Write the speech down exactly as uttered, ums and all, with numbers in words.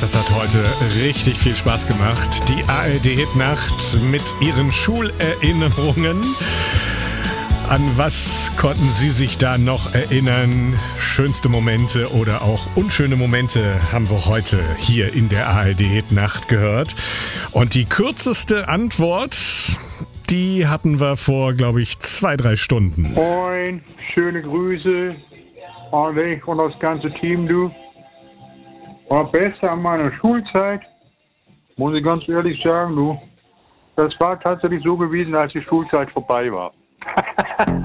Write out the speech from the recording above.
das hat heute richtig viel Spaß gemacht. Die A R D-Hit-Nacht mit ihren Schulerinnerungen. An was konnten Sie sich da noch erinnern? Schönste Momente oder auch unschöne Momente haben wir heute hier in der A R D-Hit-Nacht gehört. Und die kürzeste Antwort, die hatten wir vor, glaube ich, zwei, drei Stunden. Moin, schöne Grüße, Alex und das ganze Team, du. War besser an meiner Schulzeit, muss ich ganz ehrlich sagen, du. Das war tatsächlich so gewesen, als die Schulzeit vorbei war.